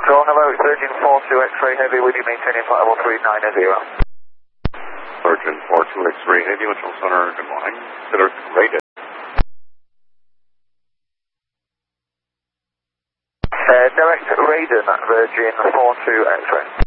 Control, hello, it's Virgin 42 X-ray Heavy, will you maintaining flight level 390? Virgin 42 X-ray Heavy, Mitchell Center, good morning. Consider rated. Direct Raiden, Virgin 42 X-ray.